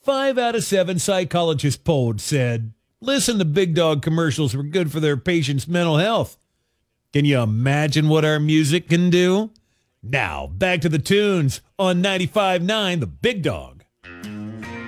5 out of 7 psychologists polled said, listen to Big Dog commercials were good for their patients' mental health. Can you imagine what our music can do? Now, back to the tunes on 95.9 The Big Dog.